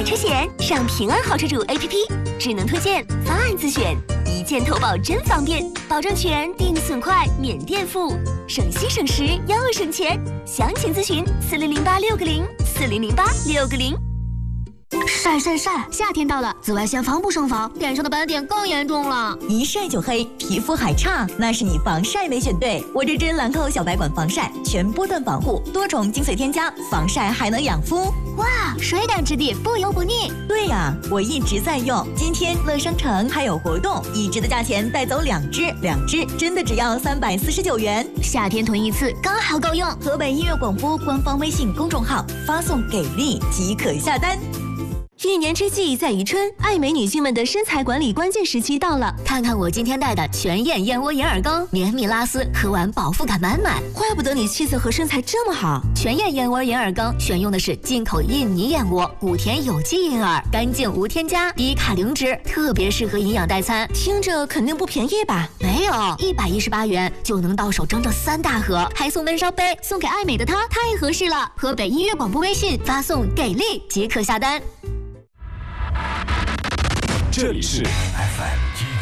车险，上平安好车主 APP， 智能推荐，方案自选，一键投保真方便，保证全，定损快，免垫付，省心省时又省钱。详情咨询4008-660，4008-660。 晒！夏天到了，紫外线防不胜防，脸上的斑点更严重了。 一晒就黑，皮肤还差，那是你防晒没选对。我这支兰蔻小白管防晒，全波段保护，多重精粹添加，防晒还能养肤。 哇，水感质地，不油不腻。 对呀，我一直在用。今天乐商城还有活动，一支的价钱带走2支，2支真的只要349元。 夏天囤一次刚好够用。 河北音乐广播官方微信公众号发送给力即可下单。 一年之计在于春，爱美女性们的身材管理关键时期到了。 看看我今天带的全燕燕窝眼耳膏，绵密拉丝，喝完饱腹感满满。 怪不得你气色和身材这么好。 全燕燕窝眼耳膏选用的是进口印尼燕窝，古田有机银耳，干净无添加，低卡零脂，特别适合营养代餐。 听着肯定不便宜吧？ 没有，118元就能到手整整3大盒，还送闷烧杯，送给爱美的她太合适了。河北音乐广播微信发送给力即可下单。 这里是 FM